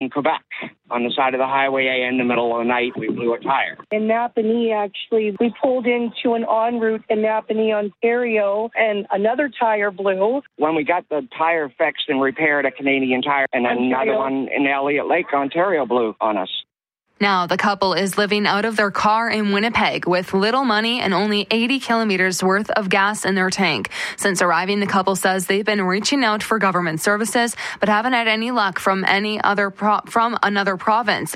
Quebec. On the side of the highway in the middle of the night, we blew a tire. In Napanee, actually, we pulled into an en route in Napanee, Ontario, and another tire blew. When we got the tire fixed and repaired, a Canadian Tire, and another one in Elliott Lake, Ontario, blew on us. Now, the couple is living out of their car in Winnipeg with little money and only 80 kilometers worth of gas in their tank. Since arriving, the couple says they've been reaching out for government services, but haven't had any luck from another province,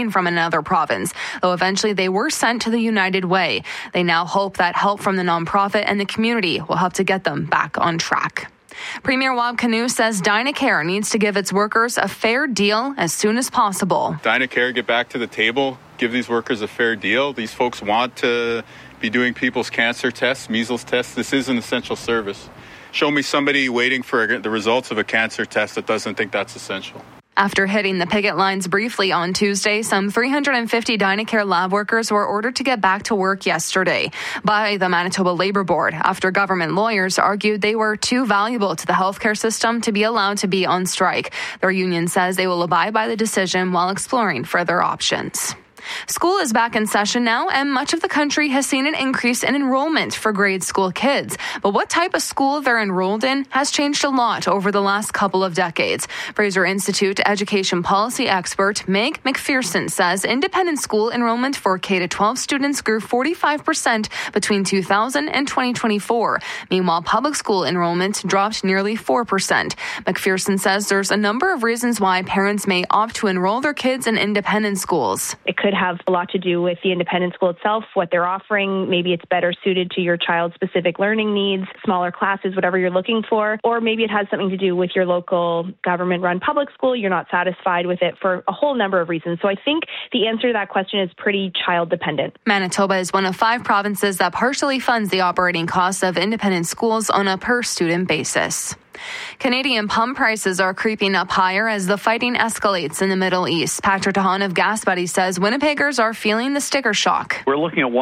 though eventually they were sent to the United Way. They now hope that help from the nonprofit and the community will help to get them back on track. Premier Wab Kinew says Dynacare needs to give its workers a fair deal as soon as possible. Dynacare, get back to the table, give these workers a fair deal. These folks want to be doing people's cancer tests, measles tests. This is an essential service. Show me somebody waiting for the results of a cancer test that doesn't think that's essential. After hitting the picket lines briefly on Tuesday, some 350 Dynacare lab workers were ordered to get back to work yesterday by the Manitoba Labour Board after government lawyers argued they were too valuable to the healthcare system to be allowed to be on strike. Their union says they will abide by the decision while exploring further options. School is back in session now, and much of the country has seen an increase in enrollment for grade school kids. But what type of school they're enrolled in has changed a lot over the last couple of decades. Fraser Institute education policy expert Meg McPherson says independent school enrollment for K-12 students grew 45% between 2000 and 2024. Meanwhile, public school enrollment dropped nearly 4%. McPherson says there's a number of reasons why parents may opt to enroll their kids in independent schools. It could have a lot to do with the independent school itself, what they're offering. Maybe it's better suited to your child's specific learning needs, smaller classes, whatever you're looking for. Or maybe it has something to do with your local government-run public school. You're not satisfied with it for a whole number of reasons. So I think the answer to that question is pretty child-dependent. Manitoba is one of 5 provinces that partially funds the operating costs of independent schools on a per-student basis. Canadian pump prices are creeping up higher as the fighting escalates in the Middle East. Patrick Tahan of Gas Buddy says Winnipeggers are feeling the sticker shock. We're looking at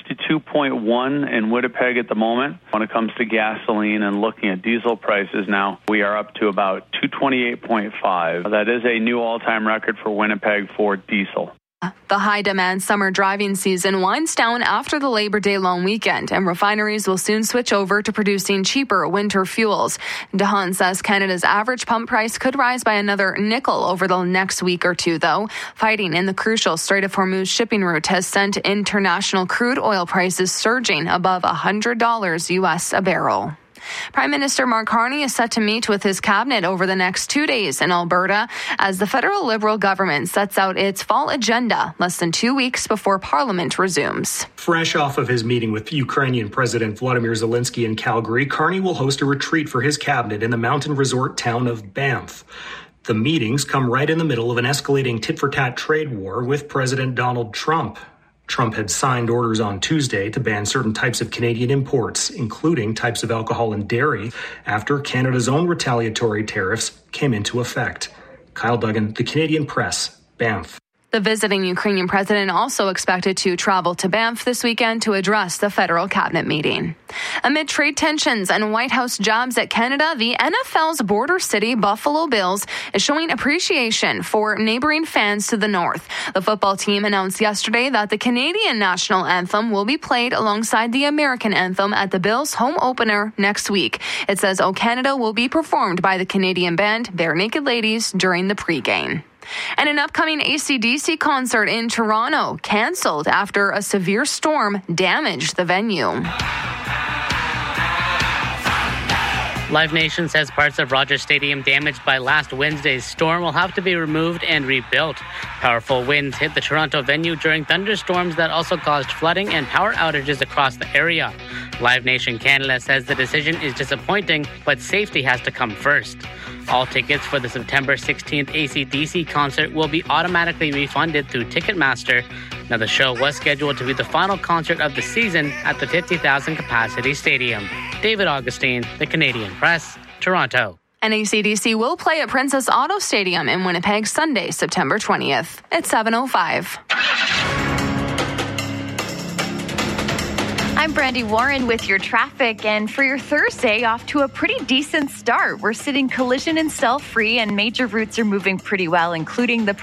162.1 in Winnipeg at the moment. When it comes to gasoline and looking at diesel prices now, we are up to about 228.5. That is a new all-time record for Winnipeg for diesel. The high-demand summer driving season winds down after the Labor Day long weekend, and refineries will soon switch over to producing cheaper winter fuels. Dahan says Canada's average pump price could rise by another nickel over the next week or two, though. Fighting in the crucial Strait of Hormuz shipping route has sent international crude oil prices surging above $100 U.S. a barrel. Prime Minister Mark Carney is set to meet with his cabinet over the next 2 days in Alberta as the federal Liberal government sets out its fall agenda less than 2 weeks before Parliament resumes. Fresh off of his meeting with Ukrainian President Vladimir Zelensky in Calgary, Carney will host a retreat for his cabinet in the mountain resort town of Banff. The meetings come right in the middle of an escalating tit-for-tat trade war with President Donald Trump. Trump had signed orders on Tuesday to ban certain types of Canadian imports, including types of alcohol and dairy, after Canada's own retaliatory tariffs came into effect. Kyle Duggan, The Canadian Press, Banff. The visiting Ukrainian president also expected to travel to Banff this weekend to address the federal cabinet meeting. Amid trade tensions and White House jobs at Canada, the NFL's border city Buffalo Bills is showing appreciation for neighboring fans to the north. The football team announced yesterday that the Canadian national anthem will be played alongside the American anthem at the Bills' home opener next week. It says "O Canada" will be performed by the Canadian band Bare Naked Ladies during the pregame. And an upcoming AC/DC concert in Toronto canceled after a severe storm damaged the venue. Live Nation says parts of Rogers Stadium damaged by last Wednesday's storm will have to be removed and rebuilt. Powerful winds hit the Toronto venue during thunderstorms that also caused flooding and power outages across the area. Live Nation Canada says the decision is disappointing, but safety has to come first. All tickets for the September 16th AC/DC concert will be automatically refunded through Ticketmaster. Now, the show was scheduled to be the final concert of the season at the 50,000 capacity stadium. David Augustine, The Canadian Press, Toronto. And AC/DC will play at Princess Auto Stadium in Winnipeg Sunday, September 20th. It's 7:05. I'm Brandy Warren with your traffic, and for your Thursday, off to a pretty decent start. We're sitting collision and cell free, and major routes are moving pretty well, including the